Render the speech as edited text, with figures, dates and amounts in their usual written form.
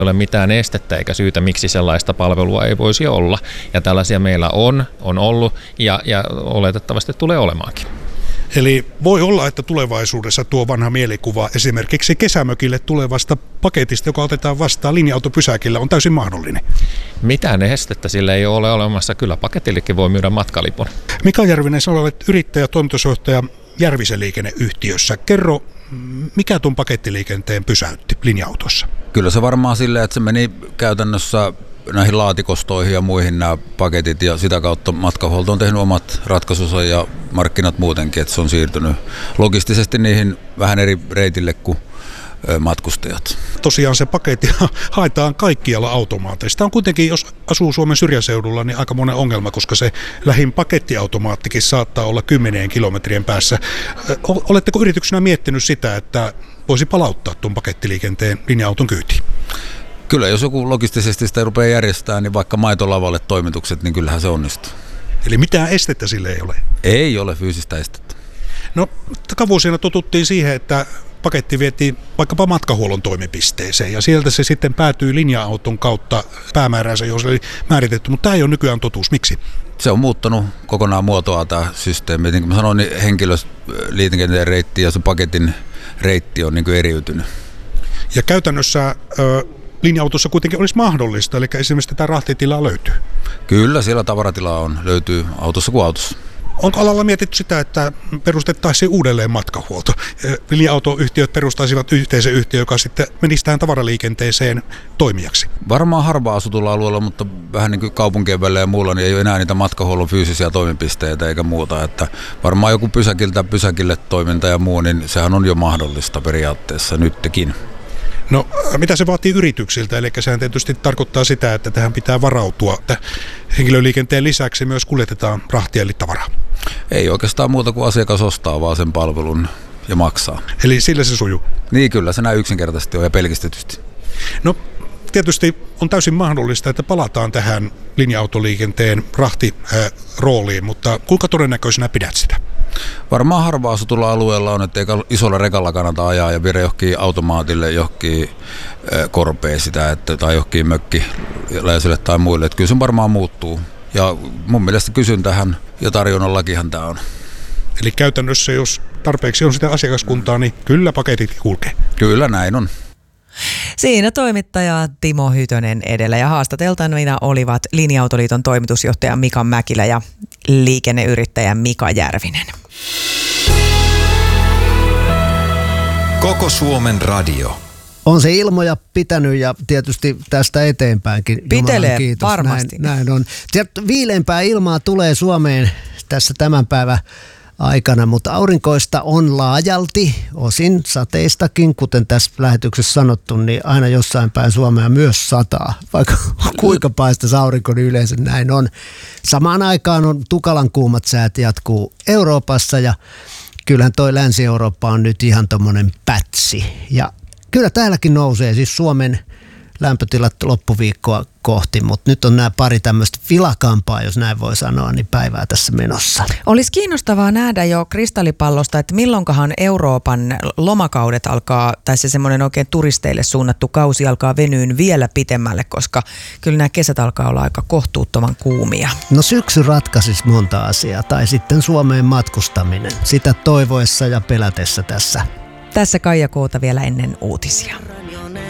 ole mitään estettä eikä syytä, miksi sellaista palvelua ei voisi olla. Ja tällaisia meillä on ollut ja oletettavasti tulee olemaankin. Eli voi olla, että tulevaisuudessa tuo vanha mielikuva esimerkiksi kesämökille tulevasta paketista, joka otetaan vastaan linja-autopysäkillä, on täysin mahdollinen. Mitään estettä sillä ei ole olemassa. Kyllä paketillekin voi myydä matkalipun. Mika Järvinen, sinä olet yrittäjä, toimitusjohtaja Järvisen liikenneyhtiössä. Kerro, mikä tuon pakettiliikenteen pysäytti linja-autossa? Kyllä se varmaan silleen, että se meni käytännössä näihin laatikostoihin ja muihin nämä paketit ja sitä kautta matkahuolto on tehnyt omat ratkaisunsa ja markkinat muutenkin, että se on siirtynyt logistisesti niihin vähän eri reitille kuin matkustajat. Tosiaan se paketti haetaan kaikkialla automaateista. Tämä on kuitenkin, jos asuu Suomen syrjäseudulla, niin aika monen ongelma, koska se lähin pakettiautomaattikin saattaa olla 10 kilometrien päässä. Oletteko yrityksenä miettinyt sitä, että voisi palauttaa tuon pakettiliikenteen linja-auton kyytiin? Kyllä, jos joku logistisesti sitä rupeaa järjestämään, niin vaikka maitolavalle toimitukset, niin kyllähän se onnistuu. Eli mitään estettä sille ei ole? Ei ole fyysistä estettä. No, takavuosina totuttiin siihen, että paketti vietiin vaikkapa matkahuollon toimipisteeseen ja sieltä se sitten päätyy linja-auton kautta päämääränsä, jos oli määritetty, mutta tämä ei ole nykyään totuus. Miksi? Se on muuttanut kokonaan muotoa tämä systeemi. Niin kuin mä sanoin, niin henkilöliikenteen reitti ja se paketin reitti on niin kuin eriytynyt. Ja käytännössä linja-autossa kuitenkin olisi mahdollista, eli esimerkiksi tätä rahtitilaa löytyy. Kyllä, siellä tavaratilaa löytyy autossa kuin autossa. Onko alalla mietitty sitä, että perustettaisiin uudelleen matkahuolto? Linja-autoyhtiöt perustaisivat yhteisöyhtiö, joka sitten menisi tähän tavaraliikenteeseen toimijaksi? Varmaan harva-asutulla alueella, mutta vähän niin kuin kaupunkien välillä ja muulla, niin ei ole enää niitä matkahuollon fyysisiä toimipisteitä eikä muuta. Että varmaan joku pysäkille toiminta ja muu, niin sehän on jo mahdollista periaatteessa nytkin. No, mitä se vaatii yrityksiltä? Eli sehän tietysti tarkoittaa sitä, että tähän pitää varautua, että henkilöliikenteen lisäksi myös kuljetetaan rahtia eli tavaraa. Ei oikeastaan muuta kuin asiakas ostaa vaan sen palvelun ja maksaa. Eli sillä se sujuu? Niin kyllä, se näin yksinkertaisesti on ja pelkistetysti. No, tietysti on täysin mahdollista, että palataan tähän linja-autoliikenteen rahtirooliin, mutta kuinka todennäköisenä pidät sitä? Varmaan harva-asutulla alueella on, että eikä isolla rekalla kannata ajaa ja viedä johonkin automaatille, johonkin korpeen sitä, tai johonkin mökkiläisille tai muille. Että kyllä se varmaan muuttuu. Ja mun mielestä kysyntähän ja tarjonnan lakihan tämä on. Eli käytännössä, jos tarpeeksi on sitä asiakaskuntaa, niin kyllä paketit kulkee. Kyllä näin on. Siinä toimittaja Timo Hytönen edellä ja haastateltavina olivat Linja-autoliiton toimitusjohtaja Mika Mäkilä ja liikenneyrittäjä Mika Järvinen. Koko Suomen radio. On se ilmoja pitänyt ja tietysti tästä eteenpäinkin. Pitelee kiitos. varmasti. Näin on. Viileämpää ilmaa tulee Suomeen tässä tämän päivän aikana, mutta aurinkoista on laajalti, osin sateistakin, kuten tässä lähetyksessä sanottu, niin aina jossain päin Suomea myös sataa, vaikka kuinka paistaisi aurinko, niin yleensä näin on. Samaan aikaan on tukalan kuumat säät jatkuu Euroopassa ja kyllähän toi Länsi-Eurooppa on nyt ihan tommonen pätsi ja kyllä täälläkin nousee siis Suomen lämpötilat loppuviikkoa kohti, mutta nyt on nämä pari tämmöistä vilakampaa, jos näin voi sanoa, niin päivää tässä menossa. Olisi kiinnostavaa nähdä jo kristallipallosta, että milloinkahan Euroopan lomakaudet alkaa, tai se semmoinen oikein turisteille suunnattu kausi alkaa venyyn vielä pitemmälle, koska kyllä nämä kesät alkaa olla aika kohtuuttoman kuumia. No syksy ratkaisisi monta asiaa, tai sitten Suomeen matkustaminen, sitä toivoessa ja pelätessä tässä. Tässä Kaija Koota vielä ennen uutisia.